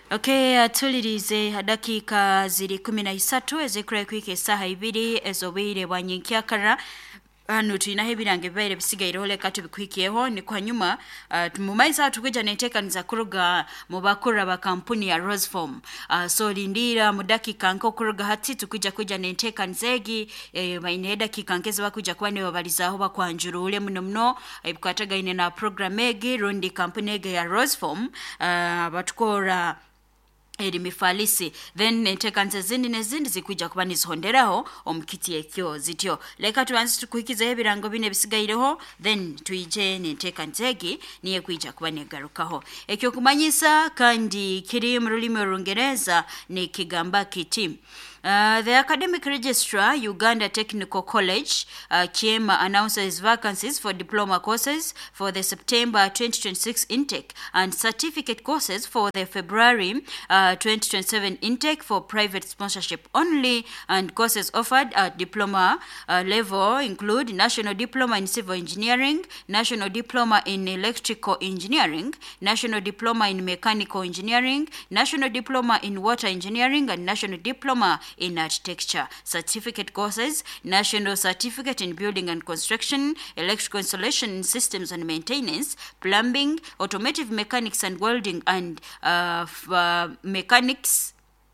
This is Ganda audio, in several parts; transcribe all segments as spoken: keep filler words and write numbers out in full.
Okay, atulirize dakika ziri kumi na isatu ezekura kwike saha ibiri ezobire wanyinkakara ano tulinaho ebirange bibaire bisigaire ole katu bikwikiyeho ni kwa nyuma uh, tumumaisa tukija netekaniza kuruga mu bakura ba kampuni ya Roseform uh, so lindira mu dakika nko kuruga hati tukija kuja netekanizegi eh, baine dakika nkeze bakuja kwani babalizaho bakwanjurule muno muno ibikwataga ine na program egi rundi kampuni ege ya Roseform uh, batukora eri mifalisi then netekanze zindi nezindi zikuja kuba nizihonderaho omukiti ekyo zityo leka tubanze tukuhikiza ebirango bine bisigaireho then tuije netekanzegi niye kuija kuba negarukaho ekyo kumanyisa kandi kiri mu rulimi olungereza ne kigamba kiti Uh, the Academic Registrar, Uganda Technical College, uh, Kiema announces vacancies for diploma courses for the September twenty twenty-six intake and certificate courses for the February uh, twenty twenty-seven intake for private sponsorship only, and courses offered at diploma uh, level include National Diploma in Civil Engineering, National Diploma in Electrical Engineering, National Diploma in Mechanical Engineering, National Diploma in Water Engineering, and National Diploma in architecture. Certificate courses: National Certificate in Building and Construction, Electrical Installation in Systems and Maintenance, Plumbing, Automotive Mechanics and Welding, and uh, f- uh, Mechanics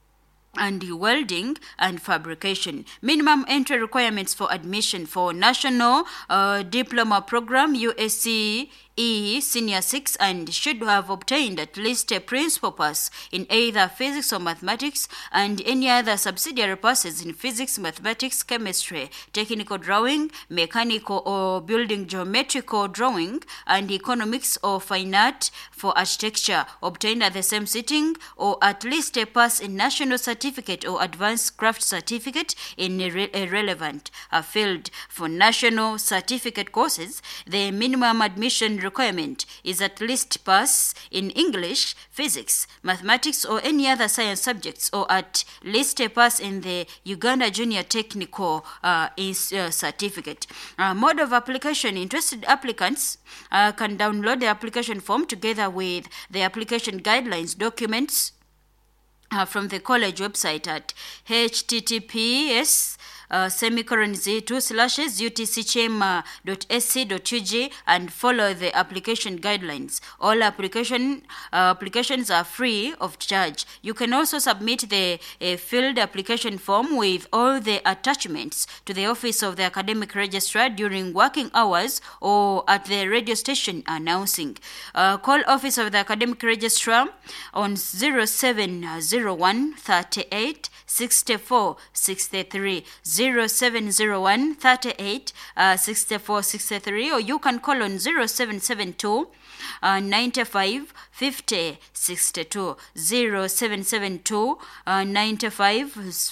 and welding and fabrication. Minimum entry requirements for admission for National uh, Diploma Program U S C E Senior six and should have obtained at least a principal pass in either physics or mathematics and any other subsidiary passes in physics, mathematics, chemistry, technical drawing, mechanical or building geometrical drawing, and economics or fine art for architecture obtained at the same sitting, or at least a pass in national certificate or advanced craft certificate in a, re- a relevant uh, field. For national certificate courses, the minimum admission requirement is at least pass in English, physics, mathematics, or any other science subjects, or at least a pass in the Uganda Junior Technical uh, is, uh, certificate. Uh, mode of application: interested applicants uh, can download the application form together with the application guidelines documents uh, from the college website at H T T P S Uh, semicolon z two slashes utcchema dot s c dot u g and follow the application guidelines. All application uh, applications are free of charge. You can also submit the uh, filled application form with all the attachments to the office of the academic registrar during working hours or at the radio station announcing. Uh, call office of the academic registrar on zero seven zero one thirty-eight sixty-four sixty-three, zero seven zero one thirty-eight sixty-four sixty-three, or you can call on zero seven seven two Uh, ninety-five fifty sixty-two, zero seven seven two uh, ninety-five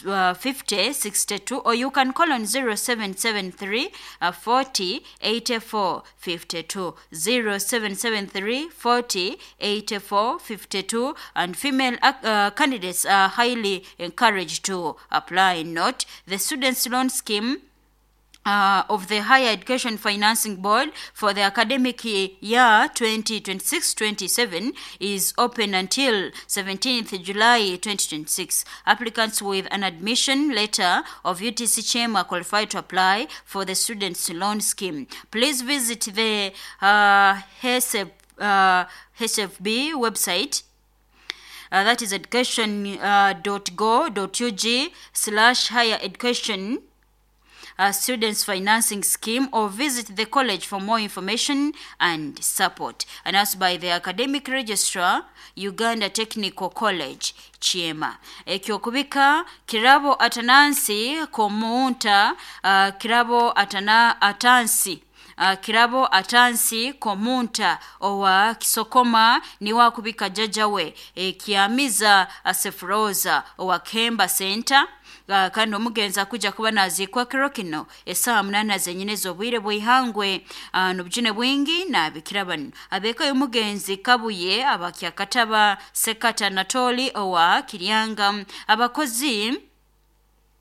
fifty sixty-two, or you can call on zero seven seven three uh, forty eighty-four fifty-two, zero seven seven three forty eighty-four fifty-two, and female uh, candidates are highly encouraged to apply. Note: the Students' Loan Scheme Uh, of the Higher Education Financing Board for the academic year twenty twenty-six twenty-seven is open until seventeenth July twenty twenty-six. Applicants with an admission letter of U T C Chema are qualified to apply for the Students' Loan Scheme. Please visit the uh, H S F, uh, H F B website. Uh, that is education dot go dot u g slash higher education Uh, students financing scheme, or visit the college for more information and support. Announced by the academic registrar, Uganda Technical College, Kiema. Ekyokubika kirabo atanansi komunta uh, kirabo atana atansi Uh, kirabo atansi komunta owa kisokoma niwa kubika jajawe e, kiamiza asefroza owa Kemba Center uh, kandi omugenza kuja kuba nazikwa kiro kino esaa munana zenyine z'obwire bwihangwe uh, n'obujune bwingi nabikirabano abeka y'omugenzi kabuye abakyakataba Sekata Natoli owa Kiryanga abakozi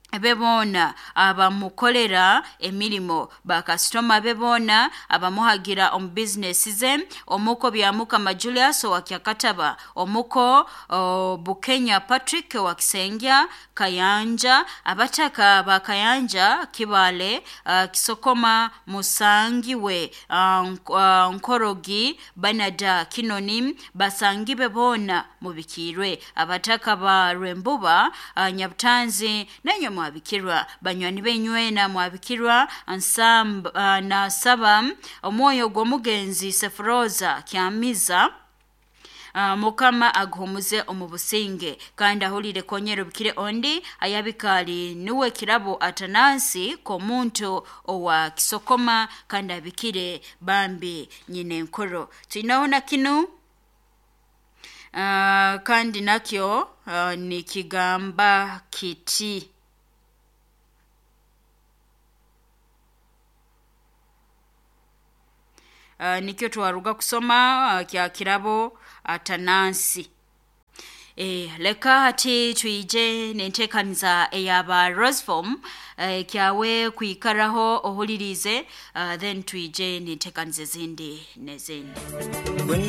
bebona abamukolera emilimo bakasitoma bebona abamuhagira omu business ze omuko byamuka Julius wa Kyakataba omuko o, Bukenya Patrick wa Kisengya Kayanja abataka ba Kayanja Kibale uh, Kisokoma Musangiwe uh, uh, Nkorogi Banada Kinoni basangi bebona mubikirwe abataka ba Rembuba uh, Nyabutanzi nenyo mwabikirwa banywani benywena mwabikirwa ansam uh, na saba omwoyo gwomugenzi Sefroza Kyamiza Uh, mukama agumuze omubusinge kandi ahulire konyero bikire ondi ayabikali nuwe kirabo Atanasi ko muntu owa Kisokoma kandi abikire bambi nyine nkoro tunaona kinu uh, kandi nakyo uh, ni kigamba kiti Uh, nikyo twaruga kusoma uh, kya kirabo Atanasi. Eh, leka hati tuije nentekaniza eyaba Roseform uh, kyawe kuikaraho ohulirize uh, then tuije nentekanize zindi nezindi.